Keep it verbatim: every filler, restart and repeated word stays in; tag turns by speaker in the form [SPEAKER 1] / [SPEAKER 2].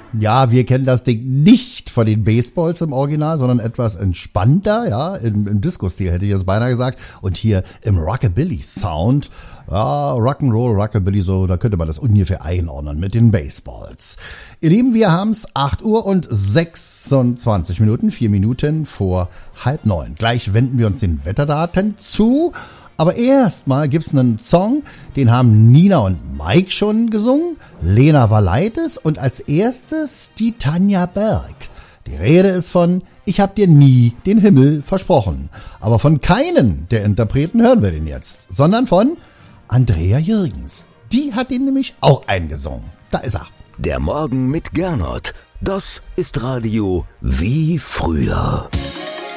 [SPEAKER 1] Ja, wir kennen das Ding nicht von den Baseballs im Original, sondern etwas entspannter, ja, im, im Disco-Stil hätte ich jetzt beinahe gesagt. Und hier im Rockabilly-Sound, ja, Rock'n'Roll, Rockabilly, so, da könnte man das ungefähr einordnen mit den Baseballs. Ihr Lieben, wir haben's acht Uhr und sechsundzwanzig Minuten, vier Minuten vor halb neun. Gleich wenden wir uns den Wetterdaten zu. Aber erstmal gibt's einen Song, den haben Nina und Mike schon gesungen, Lena Valaitis und als erstes die Tanja Berg. Die Rede ist von Ich hab dir nie den Himmel versprochen. Aber von keinen der Interpreten hören wir den jetzt, sondern von Andrea Jürgens. Die hat ihn nämlich auch eingesungen. Da ist er.
[SPEAKER 2] Der Morgen mit Gernot. Das ist Radio wie früher.